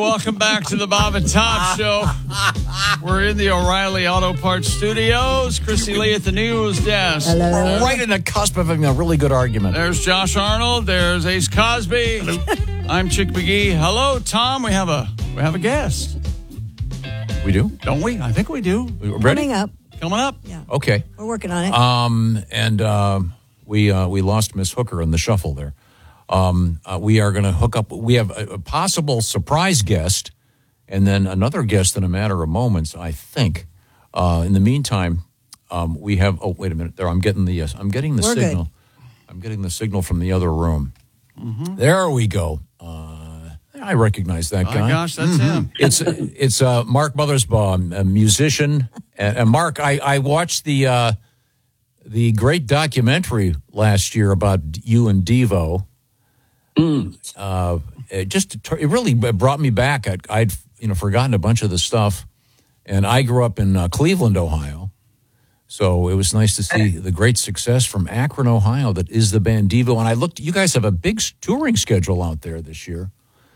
welcome back to the Bob and Tom Show. We're in the O'Reilly Auto Parts Studios. Chrissy Lee at the news desk. Hello. Right in the cusp of having a really good argument. There's Josh Arnold. There's Ace Cosby. I'm Chick McGee. Hello, Tom. We have a guest. We do? Don't we? I think we do. Ready? Coming up. Yeah. Okay. We're working on it. We lost Miss Hooker in the shuffle there. We are going to hook up. We have a possible surprise guest, and then another guest in a matter of moments, I think. In the meantime, we have. Oh, wait a minute. There, I'm getting the We're signal. good. I'm getting the signal from the other room. Mm-hmm. There we go. I recognize that guy. Oh, gosh, that's him. It's Mark Mothersbaugh, a musician. And Mark, I watched the great documentary last year about you and Devo. It really brought me back. I'd forgotten a bunch of the stuff, and I grew up in Cleveland, Ohio. So it was nice to see the great success from Akron, Ohio. That is the band Devo. And I looked. You guys have a big touring schedule out there this year.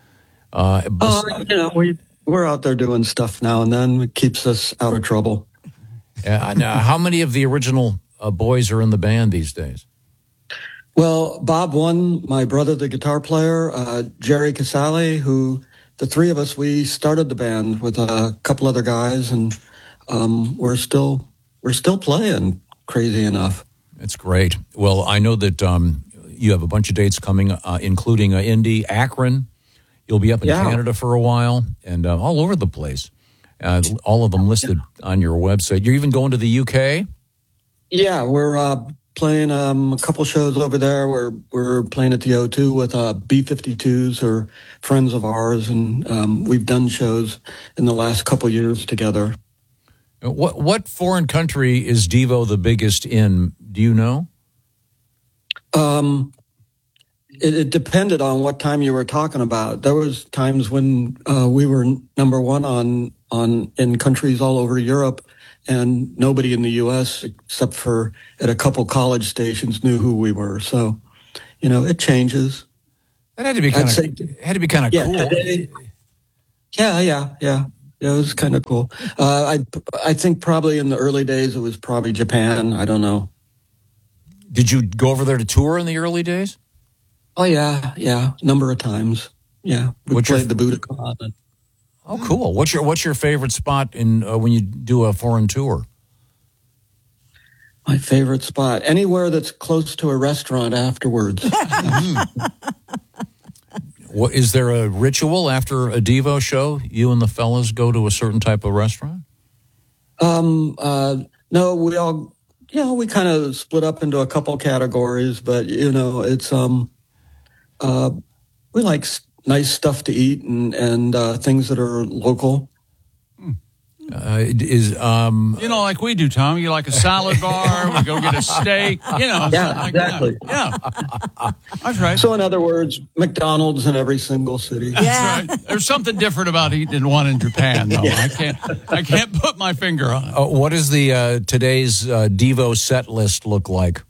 We're out there doing stuff now and then. It keeps us out of trouble. Now, how many of the original boys are in the band these days? Well, Bob won, my brother, the guitar player, Jerry Casale, who the three of us, we started the band with a couple other guys, and we're still playing, crazy enough. It's great. Well, I know that you have a bunch of dates coming, including Indy, Akron. You'll be up in Canada for a while, and all over the place. All of them listed on your website. You're even going to the UK? Yeah, we're playing a couple shows over there. We're playing at the O2 with B-52s, who are friends of ours, and we've done shows in the last couple years together. What foreign country is Devo the biggest in? Do you know? It depended on what time you were talking about. There was times when we were number one in countries all over Europe, and nobody in the U.S. except for at a couple college stations knew who we were. So, it changes. That had to be kind of cool. Yeah. It was kind of cool. I think probably in the early days it was probably Japan. I don't know. Did you go over there to tour in the early days? Oh yeah, number of times. Yeah, we played the Budokan. Oh, cool. What's your favorite spot in when you do a foreign tour? My favorite spot, anywhere that's close to a restaurant afterwards. What is there a ritual after a Devo show? You and the fellas go to a certain type of restaurant? No, we all, we kind of split up into a couple categories, but it's we like nice stuff to eat and things that are local. Like we do, Tom. You like a salad bar? We go get a steak. Yeah, exactly. Yeah, that's right. So, in other words, McDonald's in every single city. Yeah, that's right. There's something different about eating one in Japan, though. Yeah. I can't put my finger on it. What does the today's Devo set list look like?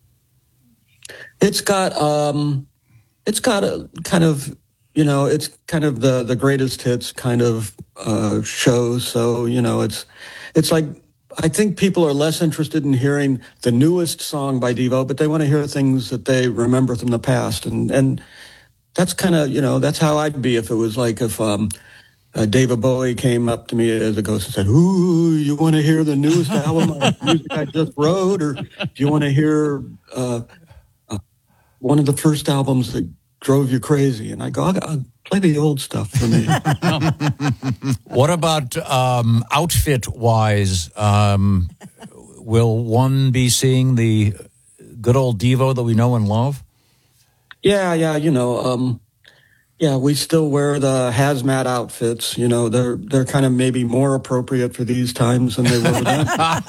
It's got a kind of. It's kind of the greatest hits kind of show. So, it's like, I think people are less interested in hearing the newest song by Devo, but they want to hear things that they remember from the past. And that's kind of, that's how I'd be if it was like if David Bowie came up to me as a ghost and said, "Ooh, you want to hear the newest album of music I just wrote? Or do you want to hear one of the first albums that drove you crazy?" And I go, I'll play the old stuff for me. What about outfit-wise? Will one be seeing the good old Devo that we know and love? Yeah, we still wear the hazmat outfits. They're kind of maybe more appropriate for these times than they were then.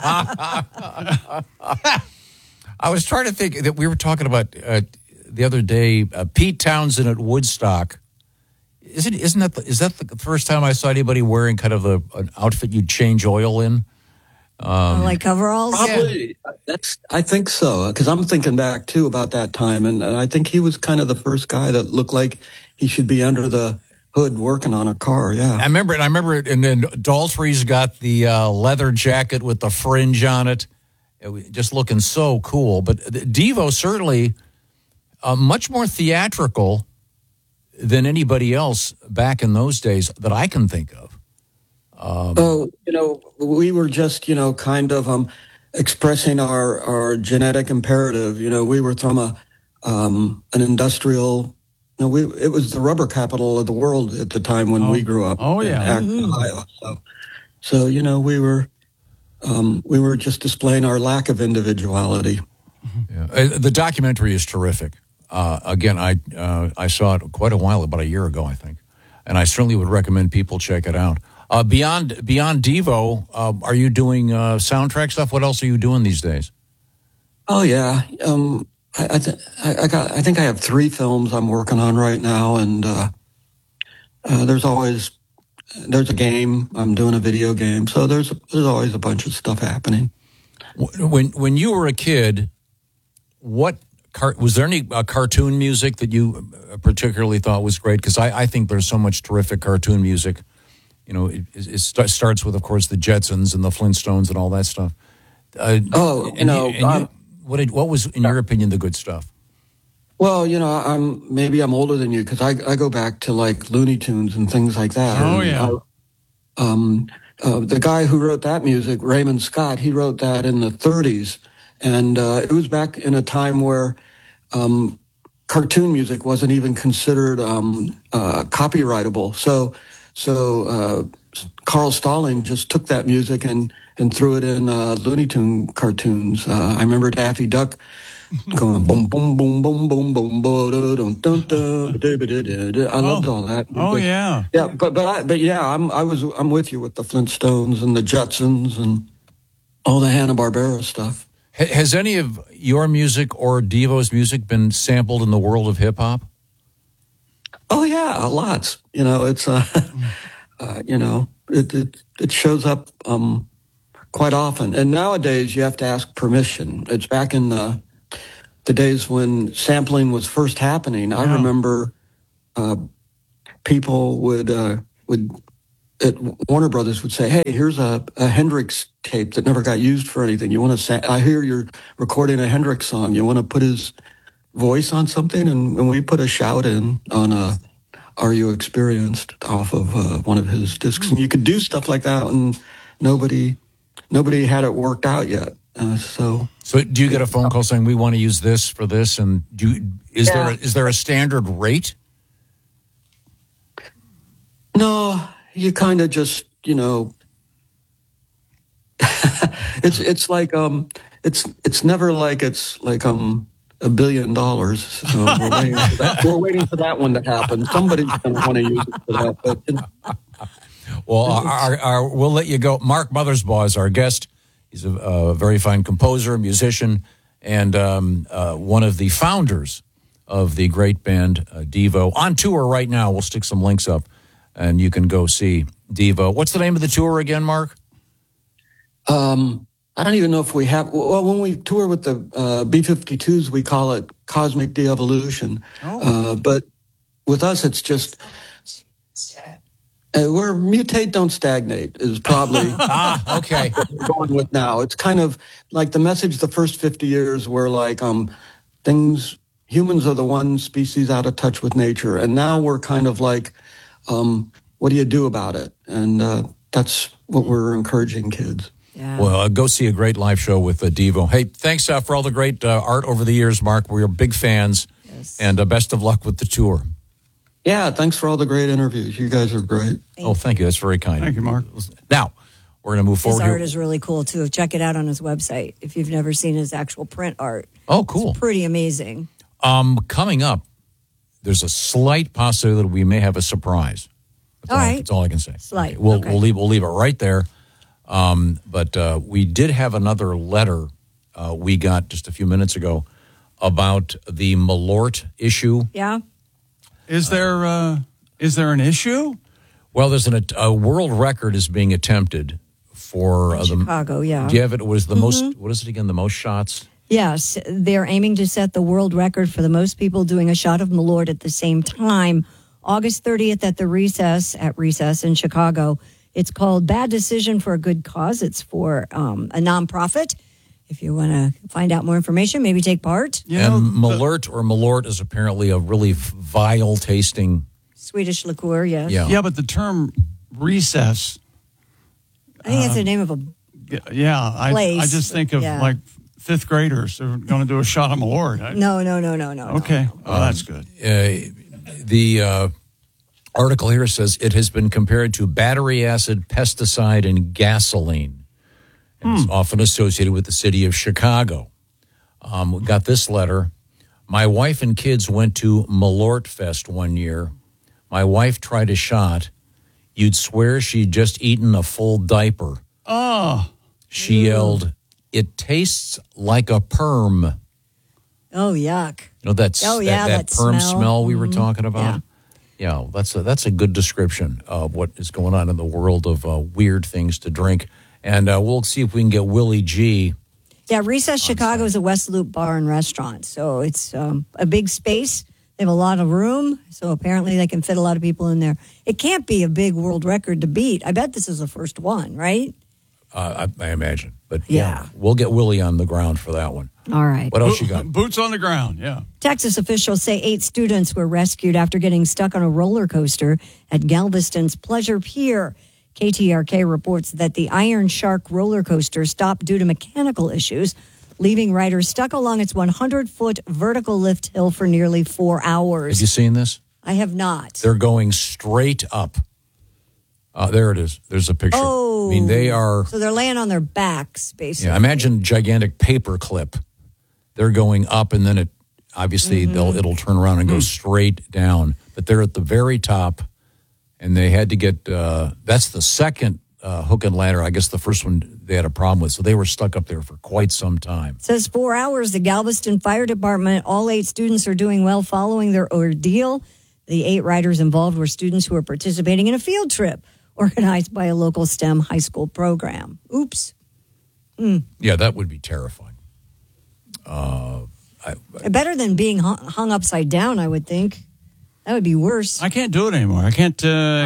I was trying to think that we were talking about the other day, Pete Townsend at Woodstock. Is that the first time I saw anybody wearing kind of an outfit you'd change oil in? Like coveralls? Probably. I think so, because I'm thinking back too about that time, and I think he was kind of the first guy that looked like he should be under the hood working on a car. Yeah, I remember it. And then Daltrey's got the leather jacket with the fringe on it. Just looking so cool. But Devo certainly much more theatrical than anybody else back in those days that I can think of. We were just, kind of expressing our genetic imperative. We were from an industrial. It was the rubber capital of the world at the time when we grew up. Oh yeah, in Ohio. So we were just displaying our lack of individuality. Yeah. The documentary is terrific. Again, I saw it quite a while, about a year ago, I think, and I certainly would recommend people check it out. Beyond Devo, are you doing soundtrack stuff? What else are you doing these days? Oh yeah, I think I have 3 films I'm working on right now, and there's a game. I'm doing a video game, so there's always a bunch of stuff happening. When you were a kid, was there any cartoon music that you particularly thought was great? Because I think there's so much terrific cartoon music. It starts with, of course, the Jetsons and the Flintstones and all that stuff. What was, in your opinion, the good stuff? Well, I'm older than you because I go back to like Looney Tunes and things like that. Oh yeah. The guy who wrote that music, Raymond Scott, he wrote that in the 30s, and it was back in a time where cartoon music wasn't even considered copyrightable. So Carl Stalling just took that music and threw it in Looney Tune cartoons. I remember Daffy Duck going boom boom boom boom boom boom boom dun dun. I loved all that. Oh yeah. Yeah, but yeah, I'm with you with the Flintstones and the Jetsons and all the Hanna-Barbera stuff. Has any of your music or Devo's music been sampled in the world of hip hop? Oh yeah, lots. It's it shows up quite often, and nowadays you have to ask permission. It's back in the days when sampling was first happening. I remember people would at Warner Brothers would say, "Hey, here's a Hendrix tape that never got used for anything. You want to? I hear you're recording a Hendrix song. You want to put his voice on something?" And we put a shout in on Are You Experienced off of one of his discs. And you could do stuff like that, and nobody had it worked out yet. So do you get a phone call saying we want to use this for this? And is there a standard rate? No, you kind of just it's like it's never like it's like $1 billion. So we're waiting for that one to happen. Somebody's going to want to use it for that. But, well, we'll let you go. Mark Mothersbaugh is our guest. He's a very fine composer, musician, and one of the founders of the great band Devo. On tour right now. We'll stick some links up, and you can go see Devo. What's the name of the tour again, Mark? I don't even know if we have. Well, when we tour with the B-52s, we call it Cosmic De-Evolution. But with us, it's just we're mutate, don't stagnate is probably okay. what we're going with now. It's kind of like the message. The first 50 years were like humans are the one species out of touch with nature, and now we're kind of like, what do you do about it? And that's what we're encouraging kids. Yeah. Well, go see a great live show with Devo. Hey, thanks for all the great art over the years, Mark. We're big fans, and best of luck with the tour. Yeah, thanks for all the great interviews. You guys are great. Thank you. That's very kind. Thank you, Mark. Now, we're going to move forward. His art is really cool, too. Check it out on his website if you've never seen his actual print art. Oh, cool. It's pretty amazing. Coming up, there's a slight possibility that we may have a surprise. That's all I can say. Slight. We'll leave it right there. But we did have another letter we got just a few minutes ago about the Malort issue. Yeah. Is there an issue? Well, there's a world record is being attempted for Chicago. Yeah. Do you have it? Was the most? What is it again? The most shots? Yes, they're aiming to set the world record for the most people doing a shot of Malort at the same time August 30th at Recess in Chicago. It's called Bad Decision for a Good Cause. It's for a nonprofit. If you want to find out more information, maybe take part. And Malort is apparently a really vile tasting Swedish liqueur, yes. Yeah, but the term recess. I think it's the name of a place. I just think of like fifth graders who are going to do a shot of Malort. No. Okay. Oh, that's good. The article here says it has been compared to battery acid, pesticide, and gasoline. And it's often associated with the city of Chicago. We got this letter. My wife and kids went to Malort Fest one year. My wife tried a shot. You'd swear she'd just eaten a full diaper. Oh. She yelled, "It tastes like a perm." Oh, yuck. You know, that perm smell we were talking about? Yeah, that's a good description of what is going on in the world of weird things to drink. And we'll see if we can get Willie G. Yeah, Recess Chicago is a West Loop bar and restaurant. So it's a big space. They have a lot of room. So apparently they can fit a lot of people in there. It can't be a big world record to beat. I bet this is the first one, right? I imagine. But yeah, we'll get Willie on the ground for that one. All right. What else you got? Boots on the ground, yeah. Texas officials say 8 students were rescued after getting stuck on a roller coaster at Galveston's Pleasure Pier. KTRK reports that the Iron Shark roller coaster stopped due to mechanical issues, leaving riders stuck along its 100-foot vertical lift hill for nearly 4 hours. Have you seen this? I have not. They're going straight up. There it is. There's a picture. Oh. I mean, they are... So they're laying on their backs, basically. Yeah, imagine gigantic paper clip. They're going up, and then it'll turn around and go straight down. But they're at the very top, and they had to get... that's the second hook and ladder. I guess the first one they had a problem with, so they were stuck up there for quite some time. It says 4 hours. The Galveston Fire Department, all 8 students are doing well following their ordeal. The 8 riders involved were students who were participating in a field trip organized by a local STEM high school program. Oops. Yeah, that would be terrifying. Better than being hung upside down, I would think. That would be worse. I can't do it anymore. I can't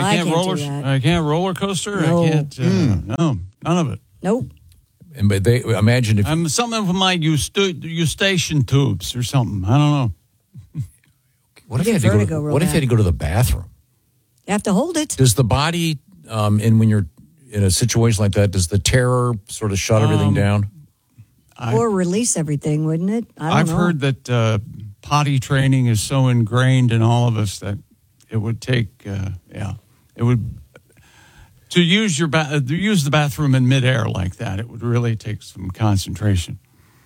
roller coaster. No. I can't. No, none of it. Nope. But they imagine if I'm something with my eustachian tubes or something. I don't know. What if you had to go to the bathroom? You have to hold it. Does the body, and when you're in a situation like that, does the terror sort of shut everything down? Or release everything, wouldn't it? I've heard that potty training is so ingrained in all of us that it would take, it would, to use the bathroom in midair like that, it would really take some concentration.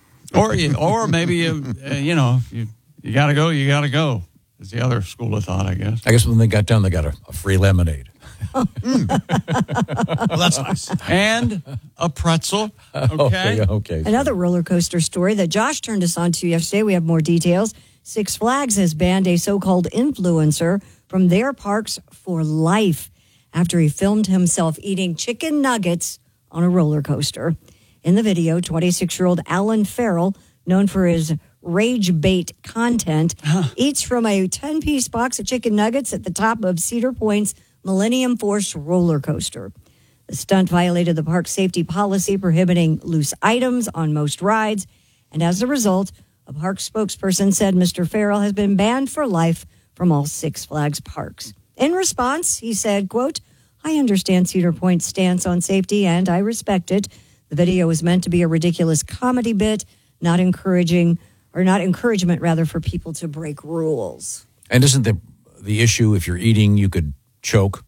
Or maybe, if you got to go, you got to go. Is the other school of thought, I guess. I guess when they got down, they got a free lemonade. Well, that's nice. And a pretzel. Okay. Okay. Another roller coaster story that Josh turned us on to yesterday. We have more details. Six Flags has banned a so-called influencer from their parks for life after he filmed himself eating chicken nuggets on a roller coaster. In the video, 26-year-old Alan Farrell, known for his rage bait content, eats from a 10-piece box of chicken nuggets at the top of Cedar Point's Millennium Force roller coaster. The stunt violated the park's safety policy prohibiting loose items on most rides, and as a result, a park spokesperson said Mr. Farrell has been banned for life from all Six Flags parks. In response, he said, quote, "I understand Cedar Point's stance on safety, and I respect it. The video was meant to be a ridiculous comedy bit, not encouragement for people to break rules." And isn't the issue if you're eating, you could choke?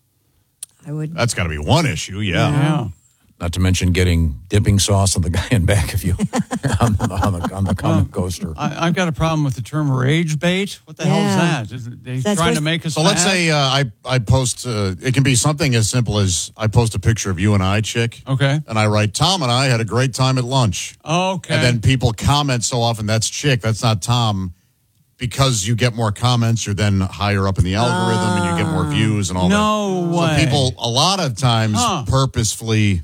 That's got to be one issue, yeah. Not to mention getting dipping sauce on the guy in back of you on the comic coaster. I've got a problem with the term rage bait. What the hell is that? Is they trying to make us So let's say I post, it can be something as simple as I post a picture of you and I, Chick. Okay. And I write, Tom and I had a great time at lunch. Okay. And then people comment so often, that's Chick, that's not Tom. Because you get more comments, you're then higher up in the algorithm and you get more views and all that. No way. So people, a lot of times, purposefully,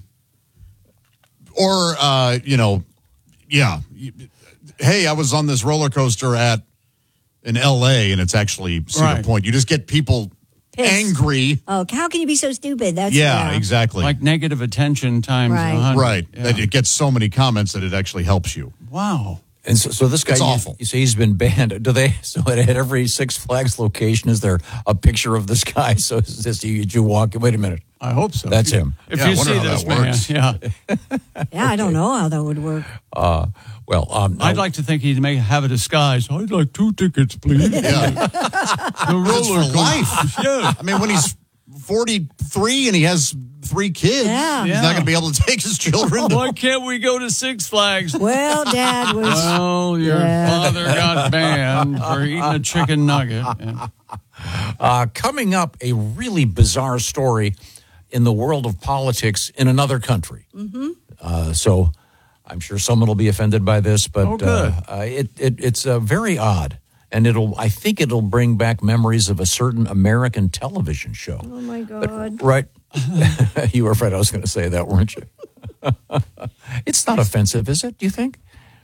or, hey, I was on this roller coaster at in L.A. and it's actually Cedar Right. Point. You just get people Pissed. angry. Oh, how can you be so stupid? That's Yeah, exactly. Like negative attention times Right. 100. right. Yeah. That it gets so many comments that it actually helps you. Wow. And so this guy, It's awful. You say he's been banned. Do they? So at every Six Flags location, is there a picture of this guy? So is this you walk? Wait a minute. I hope so. That's him. If Yeah, I you wonder see how this that man, works. yeah. Yeah, I don't know how that would work. I'd like to think he'd have a disguise. I'd like 2 tickets, please. Yeah. The It's roller for life. coaster. Yeah. I mean, when he's 43 and he has 3 kids, Yeah. he's not going to be able to take his children. Why can't we go to Six Flags? Well, Dad was. Well, your father got banned for eating a chicken nugget. Yeah. Coming up, a really bizarre story in the world of politics in another country. So I'm sure someone will be offended by this, but good. it's very odd. And I think it'll bring back memories of a certain American television show. Oh, my God. Right. You were afraid I was going to say that, weren't you? It's not offensive, is it, do you think?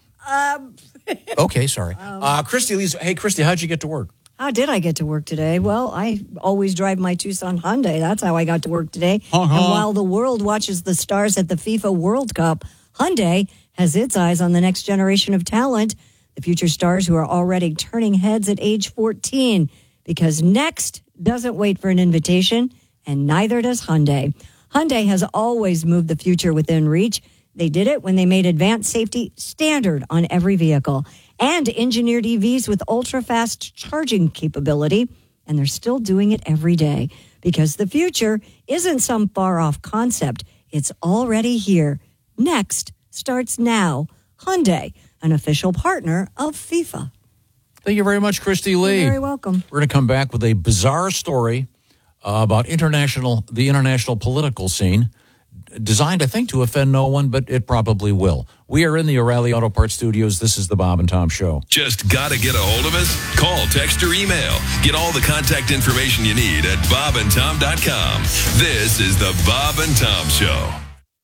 Okay, sorry. Christy, hey, Christy, how'd you get to work? How did I get to work today? Well, I always drive my Tucson Hyundai. That's how I got to work today. Uh-huh. And while the world watches the stars at the FIFA World Cup, Hyundai has its eyes on the next generation of talent, the future stars who are already turning heads at age 14. Because next doesn't wait for an invitation, and neither does Hyundai. Hyundai has always moved the future within reach. They did it when they made advanced safety standard on every vehicle and engineered EVs with ultra-fast charging capability. And they're still doing it every day because the future isn't some far-off concept. It's already here. Next starts now. Hyundai, an official partner of FIFA. Thank you very much, Christy Lee. You're very welcome. We're going to come back with a bizarre story about the international political scene, designed, I think, to offend no one, but it probably will. We are in the O'Reilly Auto Parts studios. This is the Bob and Tom Show. Just gotta get a hold of us? Call, text, or email. Get all the contact information you need at bobandtom.com. This is the Bob and Tom Show.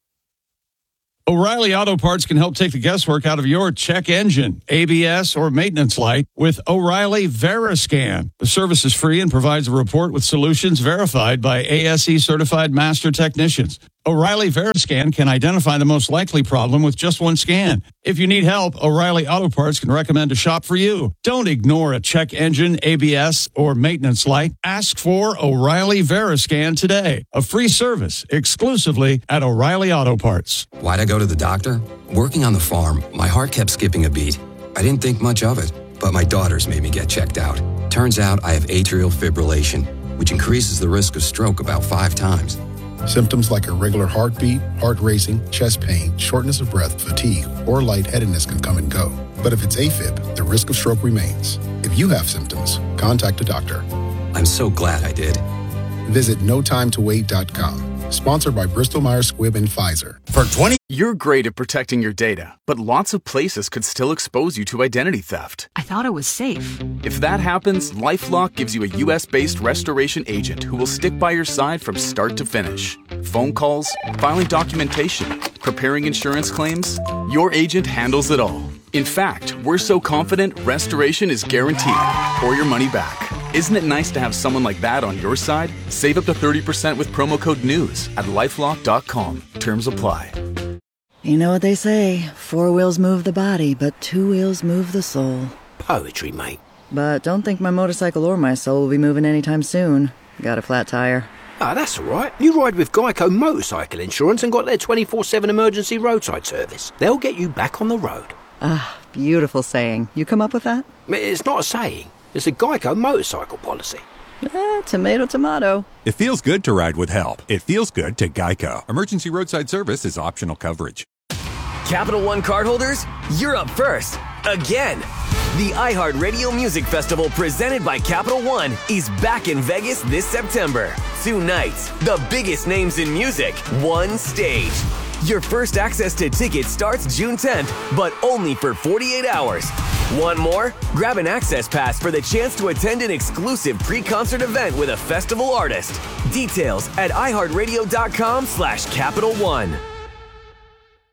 O'Reilly Auto Parts can help take the guesswork out of your check engine, ABS, or maintenance light with O'Reilly Veriscan. The service is free and provides a report with solutions verified by ASE certified master technicians. O'Reilly Veriscan can identify the most likely problem with just one scan. If you need help, O'Reilly Auto Parts can recommend a shop for you. Don't ignore a check engine, ABS, or maintenance light. Ask for O'Reilly Veriscan today. A free service exclusively at O'Reilly Auto Parts. Why'd I go to the doctor? Working on the farm, my heart kept skipping a beat. I didn't think much of it, but my daughters made me get checked out. Turns out I have atrial fibrillation, which increases the risk of stroke about 5 times. Symptoms like irregular heartbeat, heart racing, chest pain, shortness of breath, fatigue, or lightheadedness can come and go. But if it's AFib, the risk of stroke remains. If you have symptoms, contact a doctor. I'm so glad I did. Visit notimetowait.com. Sponsored by Bristol-Myers Squibb and Pfizer. For 20 You're great at protecting your data, but lots of places could still expose you to identity theft. I thought it was safe. If that happens, LifeLock gives you a U.S.-based restoration agent who will stick by your side from start to finish. Phone calls, filing documentation, preparing insurance claims, your agent handles it all. In fact, we're so confident restoration is guaranteed or your money back. Isn't it nice to have someone like that on your side? Save up to 30% with promo code NEWS at LifeLock.com. Terms apply. You know what they say, 4 wheels move the body, but 2 wheels move the soul. Poetry, mate. But don't think my motorcycle or my soul will be moving anytime soon. Got a flat tire. Ah, that's all right. You ride with Geico Motorcycle Insurance and got their 24/7 emergency roadside service. They'll get you back on the road. Ah, beautiful saying. You come up with that? It's not a saying. It's a Geico motorcycle policy. Tomato, tomato. It feels good to ride with help. It feels good to Geico. Emergency roadside service is optional coverage. Capital One cardholders, you're up first. Again. The iHeartRadio Music Festival presented by Capital One is back in Vegas this September. 2 nights, the biggest names in music, one stage. Your first access to tickets starts June 10th, but only for 48 hours. Want more? Grab an access pass for the chance to attend an exclusive pre-concert event with a festival artist. Details at iHeartRadio.com/Capital One.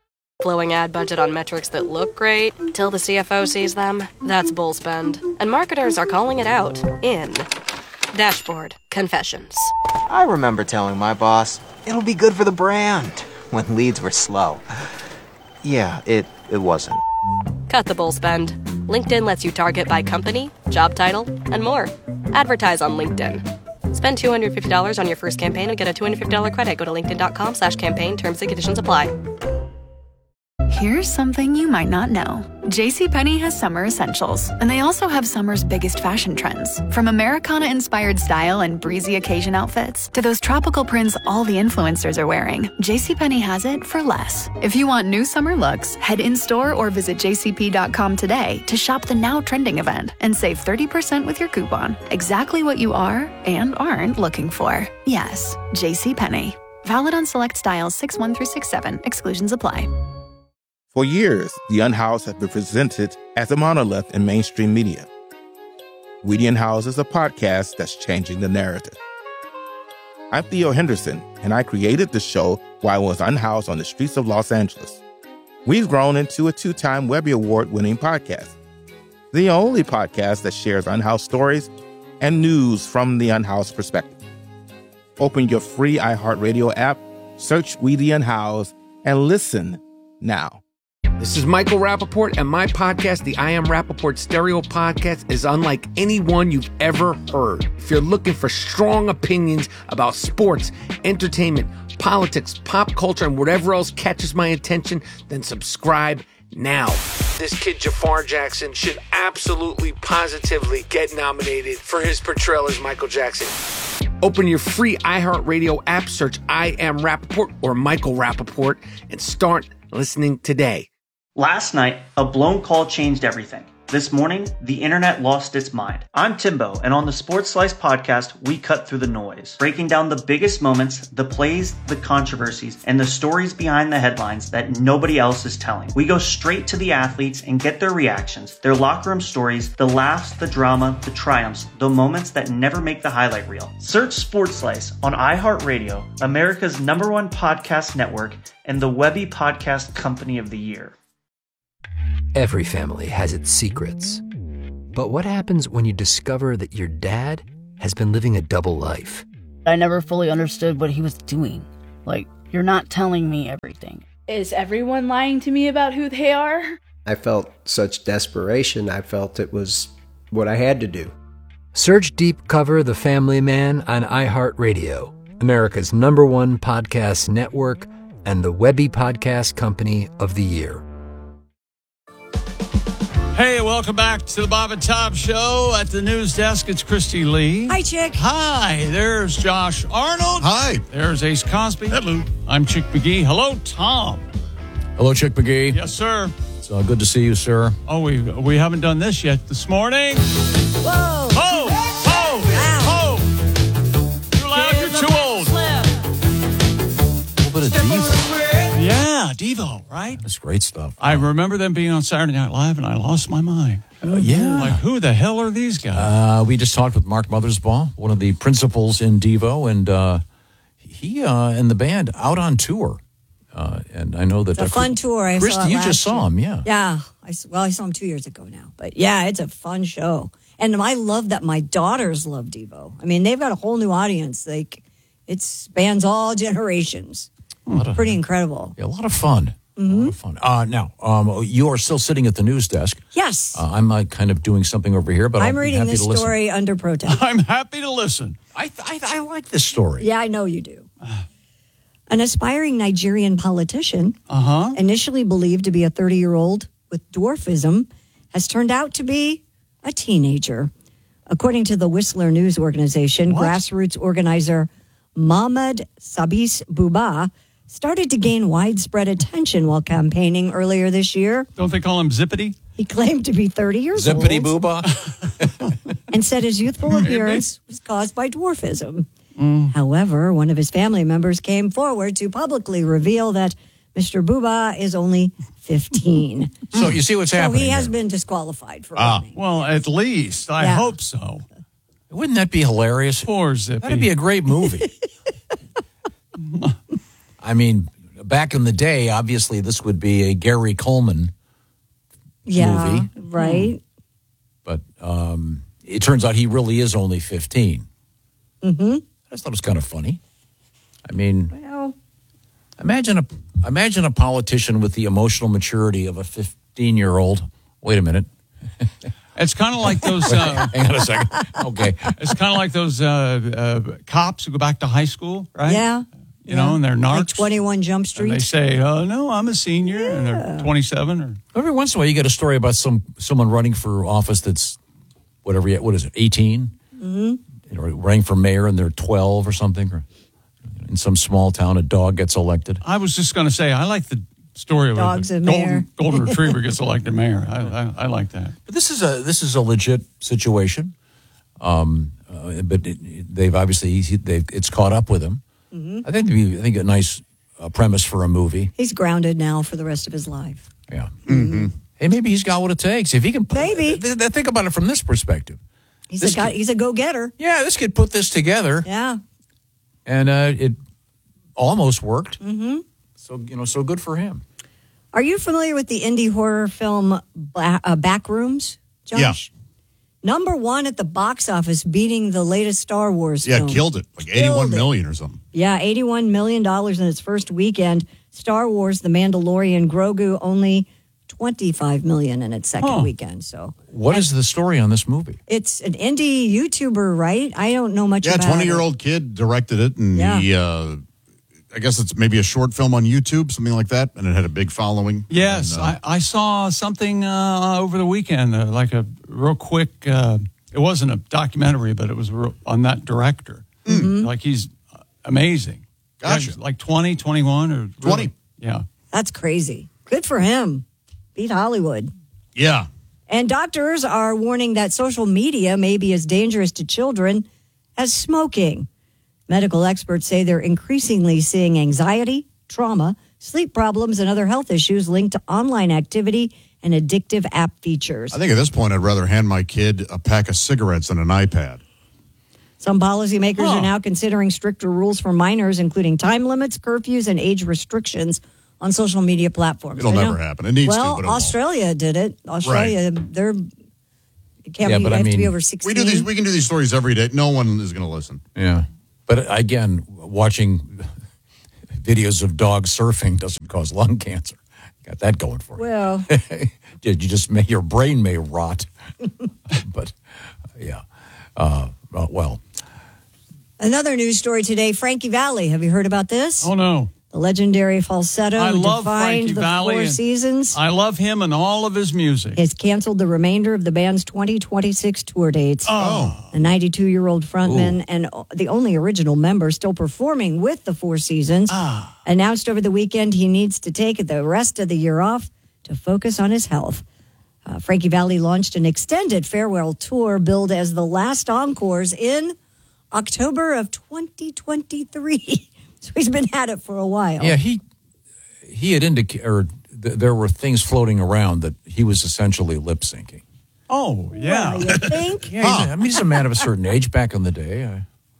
blowing ad budget on metrics that look great till the CFO sees them. That's bull spend. And marketers are calling it out in Dashboard Confessions. I remember telling my boss, it'll be good for the brand, when leads were slow. Yeah, it wasn't. Cut the bull spend. LinkedIn lets you target by company, job title, and more. Advertise on LinkedIn. Spend $250 on your first campaign and get a $250 credit. Go to linkedin.com/campaign. Terms and conditions apply. Here's something you might not know. JCPenney has summer essentials, and they also have summer's biggest fashion trends. From Americana-inspired style and breezy occasion outfits to those tropical prints all the influencers are wearing, JCPenney has it for less. If you want new summer looks, head in-store or visit jcp.com today to shop the now trending event and save 30% with your coupon. Exactly what you are and aren't looking for. Yes, JCPenney. Valid on select styles 6/1 through 6/7. Exclusions apply. For years, The Unhoused has been presented as a monolith in mainstream media. We the Unhoused is a podcast that's changing the narrative. I'm Theo Henderson, and I created the show while I was unhoused on the streets of Los Angeles. We've grown into a 2-time Webby Award-winning podcast, the only podcast that shares unhoused stories and news from the unhoused perspective. Open your free iHeartRadio app, search We the Unhoused, and listen now. This is Michael Rappaport, and my podcast, the I Am Rappaport Stereo Podcast, is unlike any one you've ever heard. If you're looking for strong opinions about sports, entertainment, politics, pop culture, and whatever else catches my attention, then subscribe now. This kid, Jafar Jackson, should absolutely, positively get nominated for his portrayal as Michael Jackson. Open your free iHeartRadio app, search I Am Rappaport or Michael Rappaport, and start listening today. Last night, a blown call changed everything. This morning, the internet lost its mind. I'm Timbo, and on the Sports Slice podcast, we cut through the noise, breaking down the biggest moments, the plays, the controversies, and the stories behind the headlines that nobody else is telling. We go straight to the athletes and get their reactions, their locker room stories, the laughs, the drama, the triumphs, the moments that never make the highlight reel. Search Sports Slice on iHeartRadio, America's #1 podcast network, and the Webby Podcast Company of the Year. Every family has its secrets. But what happens when you discover that your dad has been living a double life? I never fully understood what he was doing. Like, you're not telling me everything. Is everyone lying to me about who they are? I felt such desperation. I felt it was what I had to do. Search Deep Cover The Family Man on iHeartRadio, America's #1 podcast network, and the Webby Podcast Company of the Year. Hey, welcome back to the Bob and Tom Show. At the news desk, it's Christy Lee. Hi, Chick. Hi, there's Josh Arnold. Hi. There's Ace Cosby. Hello. I'm Chick McGee. Hello, Tom. Hello, Chick McGee. Yes, sir. It's good to see you, sir. Oh, we haven't done this yet this morning. Whoa. Oh, oh, oh. Too loud, you're too old. A little bit of Devo. Yeah, Devo, right? That's great stuff. I remember them being on Saturday Night Live, and I lost my mind. Yeah. Like, who the hell are these guys? We just talked with Mark Mothersbaugh, one of the principals in Devo, and he and the band out on tour. And I know that It's a fun tour. I Christy, saw it you last just saw year. him, yeah. Yeah. I saw him 2 years ago now. But yeah, it's a fun show. And I love that my daughters love Devo. I mean, they've got a whole new audience. Like, it spans all generations. Pretty incredible. Yeah, a lot of fun. Mm-hmm. A lot of fun. Now, you are still sitting at the news desk. Yes. I'm kind of doing something over here, but I'm I'll reading be happy this to listen. story under protest. I'm happy to listen. I like this story. Yeah, I know you do. An aspiring Nigerian politician, initially believed to be a 30-year-old with dwarfism, has turned out to be a teenager. According to the Whistler News Organization, grassroots organizer Mohamed Sabis Buba started to gain widespread attention while campaigning earlier this year. Don't they call him Zippity? He claimed to be 30 years old. Zippity Booba. And said his youthful appearance was caused by dwarfism. However, one of his family members came forward to publicly reveal that Mr. Booba is only 15. So you see what's happening. So he has here. been disqualified for running. Well, at least. I hope so. Wouldn't that be hilarious? Poor Zippy. That'd be a great movie. I mean, back in the day, obviously, this would be a Gary Coleman movie. Right. But it turns out he really is only 15. Mm-hmm. I just thought it was kind of funny. I mean, well, imagine a politician with the emotional maturity of a 15-year-old. Wait a minute. It's kind of like those. Hang on a second. Okay. It's kind of like those cops who go back to high school, right? Yeah. You know, and they're narcs. Like 21 Jump Street. And they say, "Oh no, I'm a senior," and they're 27. Or every once in a while, you get a story about someone running for office that's whatever. What is it? 18. Mm-hmm. You know, running for mayor, and they're 12 or something. Or in some small town, a dog gets elected. I was just going to say, I like the story of Dogs a and mayor. golden retriever gets elected mayor. I like that. But this is a legit situation. But they've obviously it's caught up with him. Mm-hmm. I think a nice premise for a movie. He's grounded now for the rest of his life. Yeah. Mm-hmm. Hey, maybe he's got what it takes. If he can, maybe think about it from this perspective. He's a go-getter. Yeah, this kid put this together. Yeah. And it almost worked. Mm-hmm. So good for him. Are you familiar with the indie horror film Backrooms, Josh? Yeah. Number 1 at the box office, beating the latest Star Wars Yeah, film. killed it. Like 81 million or something. Yeah, $81 million in its first weekend. Star Wars, The Mandalorian, Grogu, only $25 million in its second weekend. So, what is the story on this movie? It's an indie YouTuber, right? I don't know much about it. Yeah, 20-year-old kid directed it, and he, I guess it's maybe a short film on YouTube, something like that, and it had a big following. Yes, and, I saw something over the weekend, like a real quick, it wasn't a documentary, but it was on that director. Mm-hmm. Like he's amazing. Gotcha. Yeah, he's like 20, 21 or 20. Yeah. That's crazy. Good for him. Beat Hollywood. Yeah. And doctors are warning that social media may be as dangerous to children as smoking. Medical experts say they're increasingly seeing anxiety, trauma, sleep problems, and other health issues linked to online activity and addictive app features. I think at this point, I'd rather hand my kid a pack of cigarettes than an iPad. Some policymakers are now considering stricter rules for minors, including time limits, curfews, and age restrictions on social media platforms. It'll never happen. It needs to, but it won't. Australia did it. Australia, they're have to be over 16. We can do these stories every day. No one is going to listen. Yeah. But again, watching videos of dogs surfing doesn't cause lung cancer. Got that going for you. Well, you just your brain may rot. But yeah. Well. Another news story today, Frankie Valli. Have you heard about this? Oh, no. The legendary falsetto I who love defined Frankie the Valli. Four Seasons. I love him and all of his music. Has canceled the remainder of the band's 2026 tour dates. Oh. The 92-year-old frontman and the only original member still performing with the Four Seasons announced over the weekend he needs to take the rest of the year off to focus on his health. Frankie Valli launched an extended farewell tour billed as the last encores in October of 2023. So he's been at it for a while. Yeah, he had indicated, or there were things floating around that he was essentially lip syncing. Oh, yeah. Well, you think? Yeah, he's a man of a certain age. Back in the day,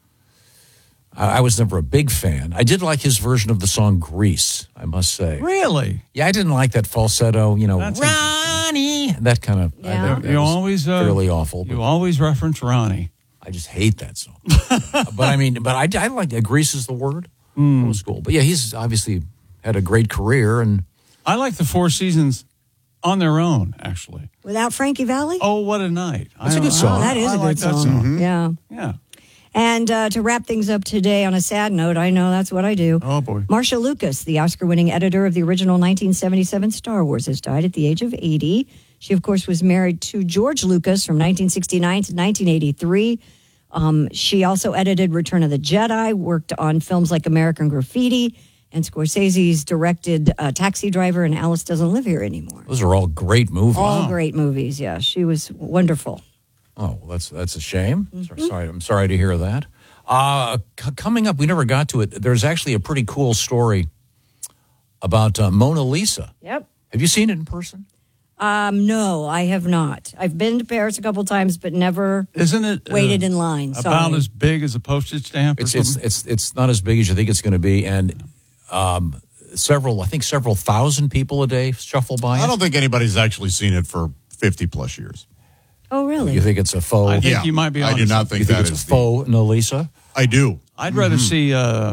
I was never a big fan. I did like his version of the song "Grease," I must say. Really? Yeah, I didn't like that falsetto. That's Ronnie, that kind of. Yeah. You always fairly awful. You always reference Ronnie. I just hate that song. but I like Grease is the word. It was cool. But yeah, he's obviously had a great career, and I like the Four Seasons on their own, actually. Without Frankie Valli? Oh, what a night. That's a good song. That is a like good that song. song. Yeah. Yeah. And to wrap things up today on a sad note, I know that's what I do. Oh, boy. Marcia Lucas, the Oscar-winning editor of the original 1977 Star Wars, has died at the age of 80. She, of course, was married to George Lucas from 1969 to 1983. She also edited Return of the Jedi, worked on films like American Graffiti, and Scorsese's directed Taxi Driver and Alice Doesn't Live Here Anymore. those are all great movies. All great movies, yeah. She was wonderful. Oh, well, that's a shame. I'm sorry to hear that. Coming up, we never got to it. There's actually a pretty cool story about Mona Lisa. Yep. Have you seen it in person? No, I have not. I've been to Paris a couple times, but never Isn't it waited in line. about Sorry. as big as a postage stamp? Or something? It's not as big as you think it's going to be, and several thousand people a day shuffle by. I don't think anybody's actually seen it for 50 plus years. Oh, really? You think it's a faux? I think you might be I honest. do not think You think that it's is a faux Nalisa? I do. I'd rather see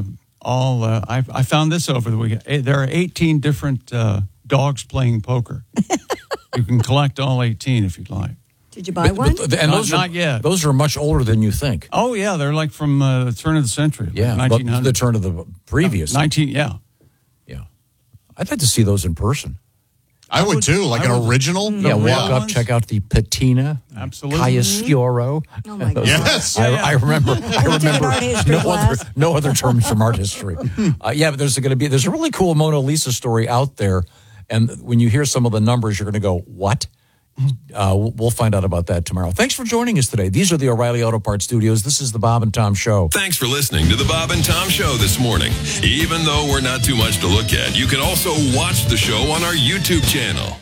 I found this over the weekend. There are 18 different dogs playing poker. You can collect all 18 if you'd like. Did you buy one? Not yet. Those are much older than you think. Oh, yeah. They're like from the turn of the century. Yeah, like 1900. the turn of the previous. 19, yeah. Yeah. I'd like to see those in person. I would too, like an original. Yeah, walk up, check out the patina. Absolutely. Cagliostro. Oh, my God. Yes. I remember art history class. no other terms from art history. Yeah, but there's a really cool Mona Lisa story out there. And when you hear some of the numbers, you're going to go, what? We'll find out about that tomorrow. Thanks for joining us today. These are the O'Reilly Auto Parts Studios. This is the Bob and Tom Show. Thanks for listening to the Bob and Tom Show this morning. Even though we're not too much to look at, you can also watch the show on our YouTube channel.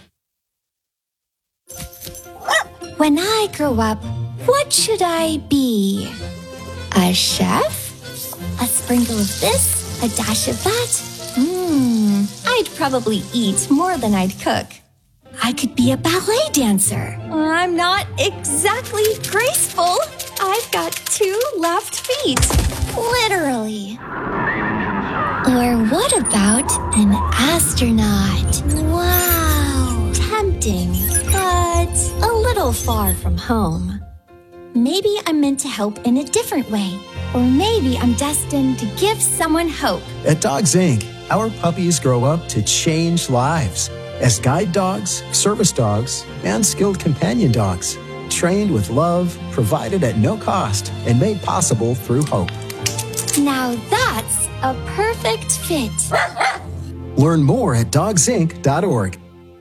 When I grow up, what should I be? A chef? A sprinkle of this? A dash of that? I'd probably eat more than I'd cook. I could be a ballet dancer. I'm not exactly graceful. I've got 2 left feet. Literally. Or what about an astronaut? Wow. Tempting, but a little far from home. Maybe I'm meant to help in a different way. Or maybe I'm destined to give someone hope. At Dogs Inc., our puppies grow up to change lives as guide dogs, service dogs, and skilled companion dogs, trained with love, provided at no cost, and made possible through hope. Now that's a perfect fit. Learn more at dogsinc.org.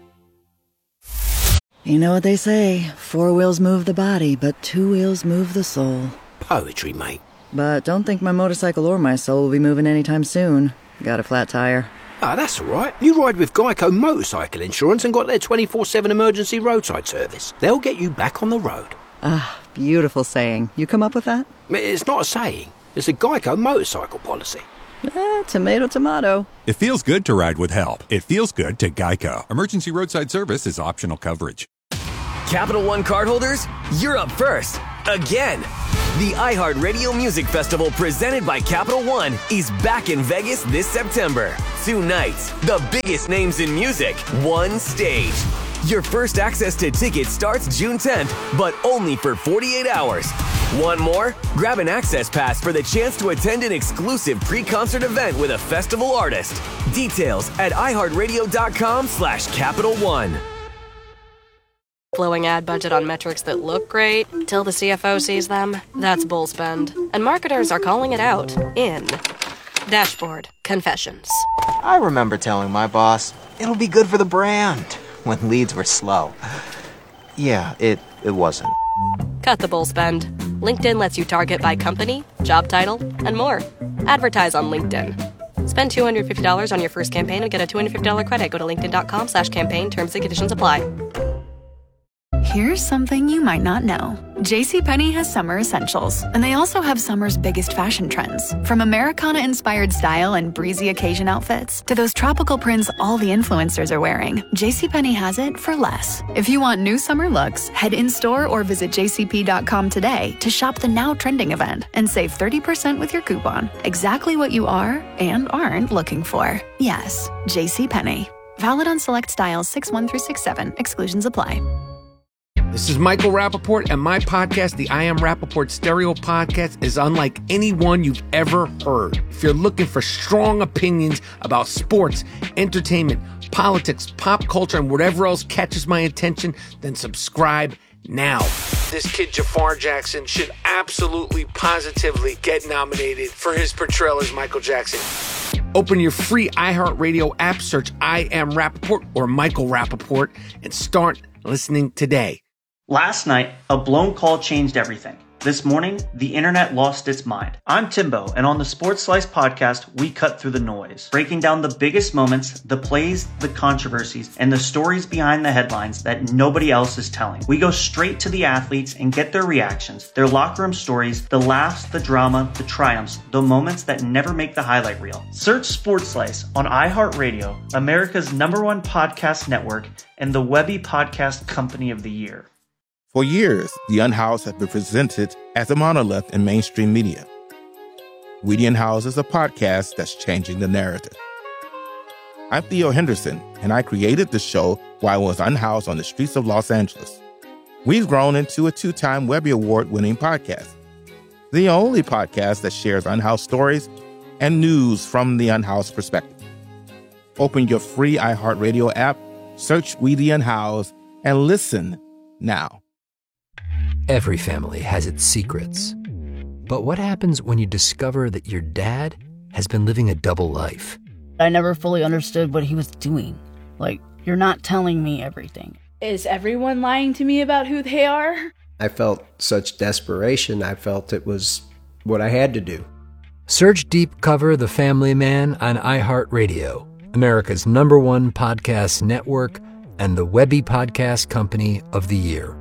You know what they say, 4 wheels move the body, but 2 wheels move the soul. Poetry, mate. But don't think my motorcycle or my soul will be moving anytime soon. Got a flat tire. Ah, that's all right. You ride with Geico Motorcycle Insurance and got their 24/7 emergency roadside service. They'll get you back on the road. Ah, beautiful saying. You come up with that? It's not a saying. It's a Geico motorcycle policy. Tomato, tomato. It feels good to ride with help. It feels good to Geico. Emergency roadside service is optional coverage. Capital One cardholders, you're up first. Again. The iHeartRadio Music Festival presented by Capital One is back in Vegas this September. 2 nights, the biggest names in music, 1 stage. Your first access to tickets starts June 10th, but only for 48 hours. Want more? Grab an access pass for the chance to attend an exclusive pre-concert event with a festival artist. Details at iHeartRadio.com/Capital One. Flowing ad budget on metrics that look great till the CFO sees them. That's bull spend. And marketers are calling it out in Dashboard Confessions. I remember telling my boss, it'll be good for the brand, when leads were slow. Yeah, it wasn't. Cut the bull spend. LinkedIn lets you target by company, job title, and more. Advertise on LinkedIn. Spend $250 on your first campaign and get a $250 credit. Go to linkedin.com/campaign. Terms and conditions apply. Here's something you might not know. JCPenney has summer essentials, and they also have summer's biggest fashion trends. From Americana-inspired style and breezy occasion outfits to those tropical prints all the influencers are wearing, JCPenney has it for less. If you want new summer looks, head in-store or visit jcp.com today to shop the now trending event and save 30% with your coupon. Exactly what you are and aren't looking for. Yes, JCPenney. Valid on select styles 6/1 through 6/7. Exclusions apply. This is Michael Rappaport, and my podcast, the I Am Rappaport Stereo Podcast, is unlike anyone you've ever heard. If you're looking for strong opinions about sports, entertainment, politics, pop culture, and whatever else catches my attention, then subscribe now. This kid Jafar Jackson should absolutely, positively get nominated for his portrayal as Michael Jackson. Open your free iHeartRadio app, search I Am Rappaport or Michael Rappaport, and start listening today. Last night, a blown call changed everything. This morning, the internet lost its mind. I'm Timbo, and on the Sports Slice podcast, we cut through the noise, breaking down the biggest moments, the plays, the controversies, and the stories behind the headlines that nobody else is telling. We go straight to the athletes and get their reactions, their locker room stories, the laughs, the drama, the triumphs, the moments that never make the highlight reel. Search Sports Slice on iHeartRadio, America's #1 podcast network, and the Webby Podcast Company of the Year. For years, The Unhoused has been presented as a monolith in mainstream media. We the Unhoused is a podcast that's changing the narrative. I'm Theo Henderson, and I created the show while I was unhoused on the streets of Los Angeles. We've grown into a 2-time Webby Award-winning podcast, the only podcast that shares unhoused stories and news from the unhoused perspective. Open your free iHeartRadio app, search We the Unhoused, and listen now. Every family has its secrets. But what happens when you discover that your dad has been living a double life? I never fully understood what he was doing. Like, you're not telling me everything. Is everyone lying to me about who they are? I felt such desperation, I felt it was what I had to do. Search Deep Cover The Family Man on iHeartRadio, America's #1 podcast network and the Webby Podcast Company of the Year.